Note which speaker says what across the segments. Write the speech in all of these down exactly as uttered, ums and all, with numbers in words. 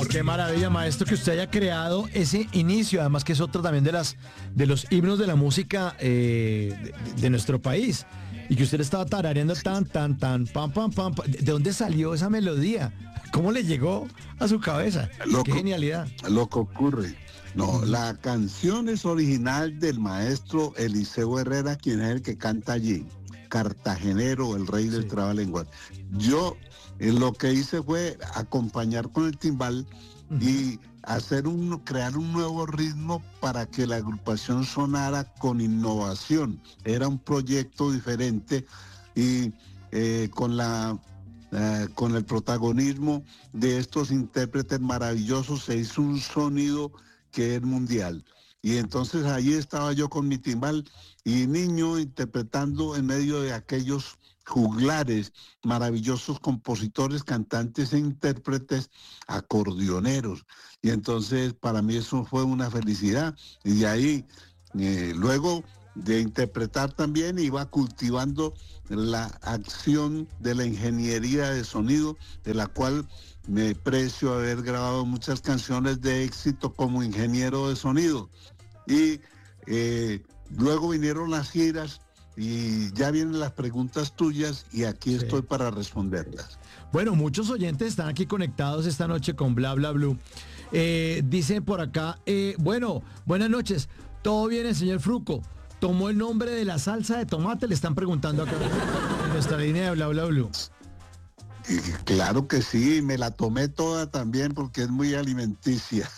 Speaker 1: Qué maravilla, maestro, que usted haya creado ese inicio, además que es otro también de las de los himnos de la música eh, de, de nuestro país. Y que usted estaba tarareando tan, tan, tan, pam, pam, pam, pam. ¿De dónde salió esa melodía? ¿Cómo le llegó a su cabeza?
Speaker 2: Lo
Speaker 1: Qué
Speaker 2: co-
Speaker 1: genialidad.
Speaker 2: Lo que ocurre. No, la canción es original del maestro Eliseo Herrera, quien es el que canta allí, cartagenero, el rey del
Speaker 1: Sí.
Speaker 2: trabalenguas. Yo eh, lo que hice fue acompañar con el timbal y hacer un, crear un nuevo ritmo para que la agrupación sonara con innovación. Era un proyecto diferente y eh, con la eh, con el protagonismo de estos intérpretes maravillosos se hizo un sonido que es mundial. Y entonces ahí estaba yo con mi timbal y niño interpretando en medio de aquellos juglares, maravillosos compositores, cantantes e intérpretes, acordeoneros. Y entonces para mí eso fue una felicidad. Y de ahí, eh, luego de interpretar también, iba cultivando la acción de la ingeniería de sonido, de la cual me precio haber grabado muchas canciones de éxito como ingeniero de sonido. Y eh, luego vinieron las giras y ya vienen las preguntas tuyas y aquí
Speaker 1: Sí.
Speaker 2: estoy para responderlas.
Speaker 1: Bueno, muchos oyentes están aquí conectados esta noche con Bla Bla Blue. Eh, dice por acá, eh, bueno, buenas noches. ¿Todo bien, el señor Fruco? ¿Tomó el nombre de la salsa de tomate? Le están preguntando acá en nuestra línea de Bla Bla Blue.
Speaker 2: Y claro que sí, me la tomé toda también porque es muy alimenticia.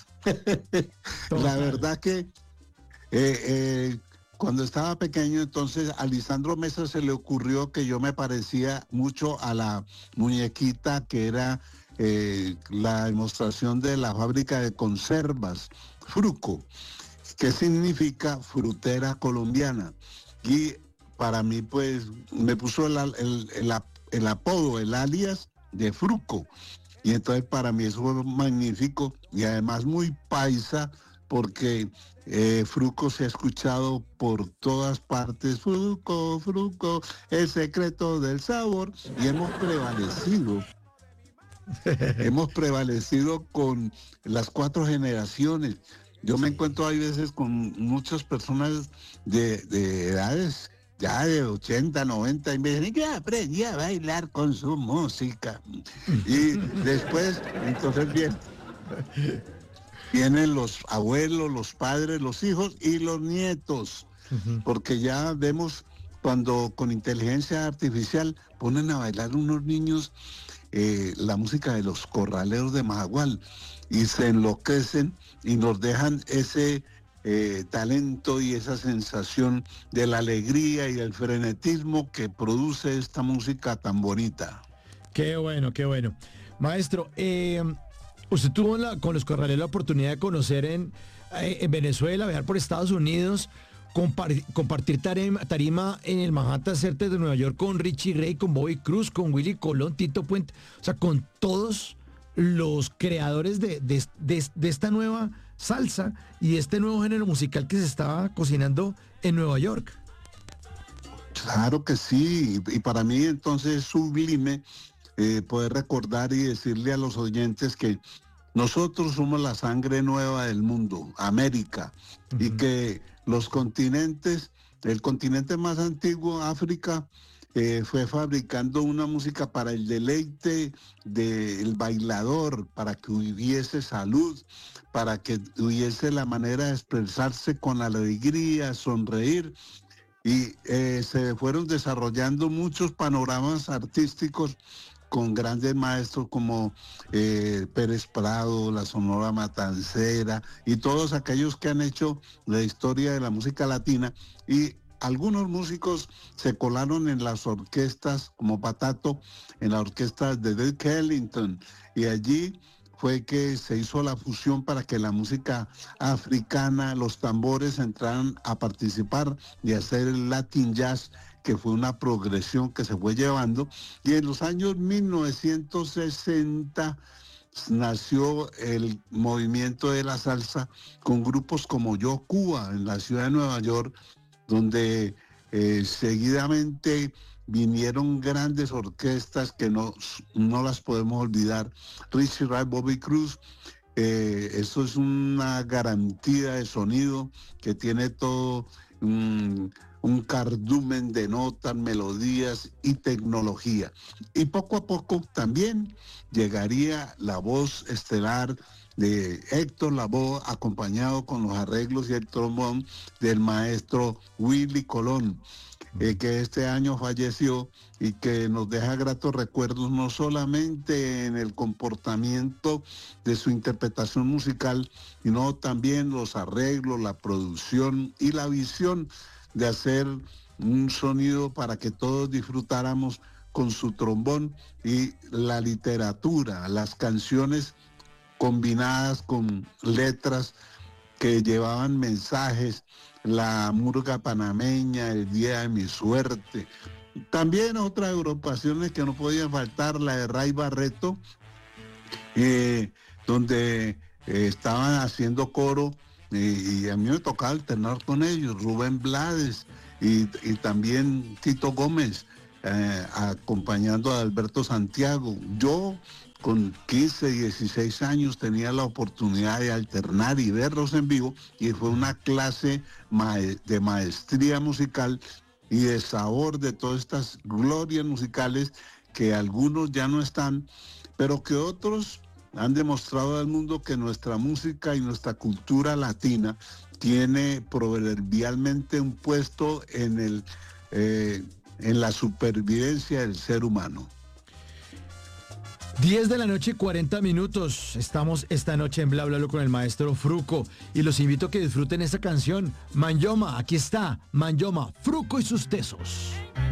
Speaker 2: La verdad que eh, eh, cuando estaba pequeño, entonces a Lisandro Mesa se le ocurrió que yo me parecía mucho a la muñequita que era eh, la demostración de la fábrica de conservas, Fruco, que significa frutera colombiana. Y para mí, pues, me puso el, el, el, el apodo, el alias de Fruco. Y entonces para mí eso fue magnífico y además muy paisa, porque eh, Fruco se ha escuchado por todas partes. Fruco, Fruco, el secreto del sabor. Y hemos prevalecido. Hemos prevalecido con las cuatro generaciones. Yo me encuentro hay veces con muchas personas de, de edades ya de ochenta, noventa y me dicen, yo aprendí a bailar con su música. Y después, entonces bien, vienen los abuelos, los padres, los hijos y los nietos, porque ya vemos cuando con inteligencia artificial ponen a bailar unos niños eh, la música de los corraleros de Majagual y se enloquecen y nos dejan ese eh, talento y esa sensación de la alegría y el frenetismo que produce esta música tan bonita.
Speaker 1: Qué bueno, qué bueno. Maestro, eh, usted tuvo la, con los corraleros la oportunidad de conocer en, eh, en Venezuela, viajar por Estados Unidos, compar- compartir tarima, tarima en el Manhattan Center de Nueva York con Richie Ray, con Bobby Cruz, con Willy Colón, Tito Puente, o sea, con todos los creadores de, de, de, de esta nueva salsa y este nuevo género musical que se estaba cocinando en Nueva York.
Speaker 2: Claro que sí, y para mí entonces es sublime eh, poder recordar y decirle a los oyentes que nosotros somos la sangre nueva del mundo, América, uh-huh. y que los continentes, el continente más antiguo, África, eh, fue fabricando una música para el deleite del bailador, para que hubiese salud, para que hubiese la manera de expresarse con alegría, sonreír. Y eh, se fueron desarrollando muchos panoramas artísticos con grandes maestros como eh, Pérez Prado, la Sonora Matancera y todos aquellos que han hecho la historia de la música latina. Y algunos músicos se colaron en las orquestas como Patato, en la orquesta de Duke Ellington, y allí fue que se hizo la fusión para que la música africana, los tambores entraran a participar y hacer el Latin Jazz, que fue una progresión que se fue llevando. Y en los años mil novecientos sesenta nació el movimiento de la salsa con grupos como Yo Cuba en la ciudad de Nueva York, donde eh, seguidamente vinieron grandes orquestas que no, no las podemos olvidar. Richie Ray, Bobby Cruz, Eh, eso es una garantía de sonido que tiene todo un, un cardumen de notas, melodías y tecnología. Y poco a poco también llegaría la voz estelar de Héctor Lavoe, acompañado con los arreglos y el trombón del maestro Willy Colón, eh, que este año falleció y que nos deja gratos recuerdos no solamente en el comportamiento de su interpretación musical, sino también los arreglos, la producción y la visión de hacer un sonido para que todos disfrutáramos con su trombón, y la literatura, las canciones combinadas con letras que llevaban mensajes, la murga panameña, el día de mi suerte. También otras agrupaciones que no podían faltar, la de Ray Barreto, eh, donde eh, estaban haciendo coro, eh, y a mí me tocaba alternar con ellos, Rubén Blades y, y también Tito Gómez, eh, acompañando a Alberto Santiago. Yo con quince, dieciséis años tenía la oportunidad de alternar y verlos en vivo, y fue una clase de maestría musical y de sabor de todas estas glorias musicales que algunos ya no están, pero que otros han demostrado al mundo que nuestra música y nuestra cultura latina tiene proverbialmente un puesto en el, eh, en la supervivencia del ser humano.
Speaker 1: diez de la noche, cuarenta minutos. Estamos esta noche en Bla Bla Blue con el maestro Fruco y los invito a que disfruten esta canción. Manyoma, aquí está. Manyoma, Fruco y sus tesos.